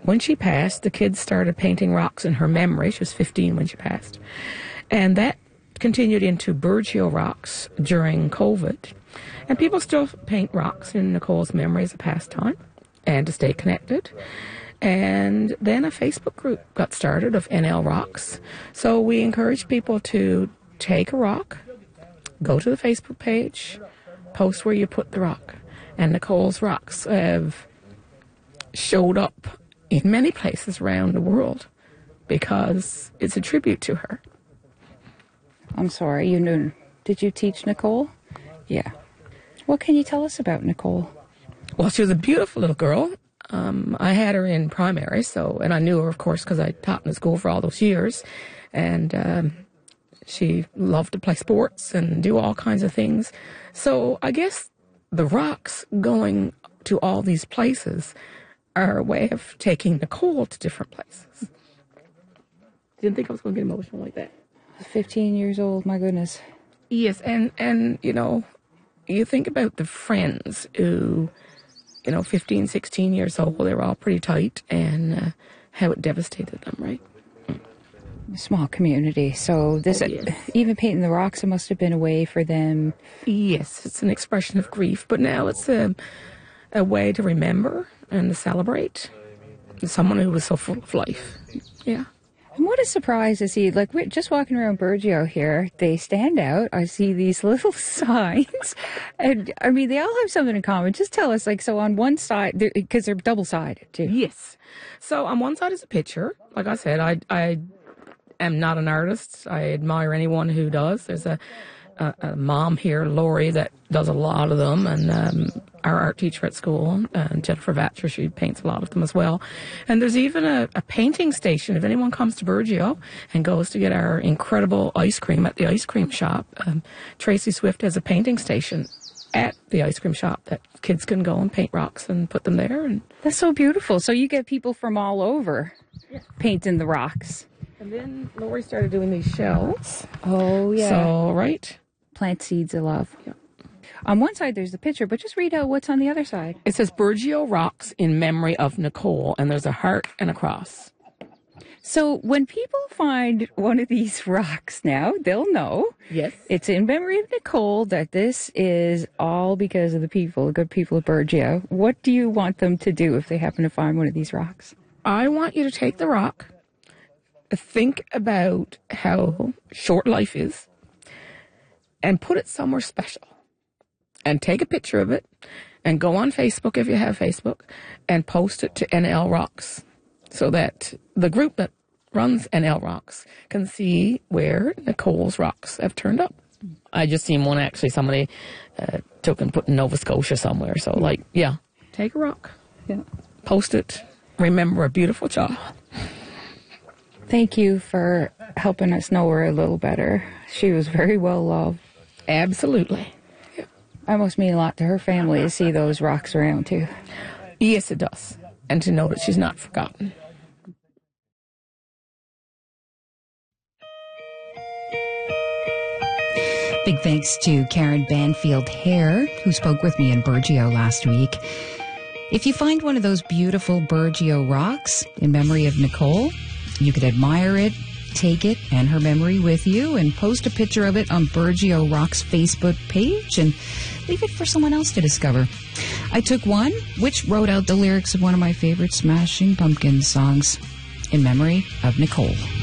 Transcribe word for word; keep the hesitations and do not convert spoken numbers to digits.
when she passed, the kids started painting rocks in her memory. She was fifteen when she passed. And that continued into Burgeo rocks during COVID. And people still paint rocks in Nicole's memory as a pastime and to stay connected. And then a Facebook group got started of N L Rocks. So we encourage people to take a rock, go to the Facebook page, post where you put the rock. And Nicole's rocks have showed up in many places around the world because it's a tribute to her. I'm sorry, you knew. Did you teach Nicole? Yeah. What can you tell us about Nicole? Well, she was a beautiful little girl. Um, I had her in primary, so, and I knew her, of course, because I taught in the school for all those years. And um, she loved to play sports and do all kinds of things. So I guess the rocks going to all these places are a way of taking Nicole to different places. Didn't think I was going to get emotional like that. fifteen years old, my goodness. Yes, and, and, you know, you think about the friends who, you know, fifteen, sixteen years old, they were all pretty tight, and uh, how it devastated them, right? Small community. So this, Oh, yes. even painting the rocks, it must have been a way for them. Yes, it's an expression of grief, but now it's a, a way to remember and to celebrate someone who was so full of life. Yeah. And what a surprise to see, like, we're just walking around Burgeo here, they stand out. I see these little signs, and, I mean, they all have something in common. Just tell us, like, so on one side, because they're, they're double-sided, too. Yes. So on one side is a picture. Like I said, I, I am not an artist. I admire anyone who does. There's a, a, a mom here, Lori, that does a lot of them, and um, our art teacher at school, uh, Jennifer Vatcher, she paints a lot of them as well. And there's even a, a painting station. If anyone comes to Burgeo and goes to get our incredible ice cream at the ice cream shop, um, Tracy Swift has a painting station at the ice cream shop that kids can go and paint rocks and put them there. And that's so beautiful. So you get people from all over yeah. painting the rocks. And then Lori started doing these shells. Oh, yeah. So, right? Plant seeds of love. Yeah. On one side, there's the picture, but just read out what's on the other side. It says Burgeo Rocks in memory of Nicole, and there's a heart and a cross. So when people find one of these rocks now, they'll know. Yes. It's in memory of Nicole, that this is all because of the people, the good people of Burgeo. What do you want them to do if they happen to find one of these rocks? I want you to take the rock, think about how short life is, and put it somewhere special. And take a picture of it, and go on Facebook if you have Facebook, and post it to N L Rocks, so that the group that runs N L Rocks can see where Nicole's rocks have turned up. I just seen one actually somebody uh, took and put in Nova Scotia somewhere. So, like, yeah, take a rock, yeah, post it, remember a beautiful child. Thank you for helping us know her a little better. She was very well loved. Absolutely. It must mean a lot to her family to see those rocks around, too. Yes, it does. And to know that she's not forgotten. Big thanks to Karen Banfield Hare, who spoke with me in Burgeo last week. If you find one of those beautiful Burgeo rocks in memory of Nicole, you could admire it, take it and her memory with you, and post a picture of it on Burgeo Rock's Facebook page and leave it for someone else to discover. I took one, which wrote out the lyrics of one of my favorite Smashing Pumpkins songs in memory of Nicole.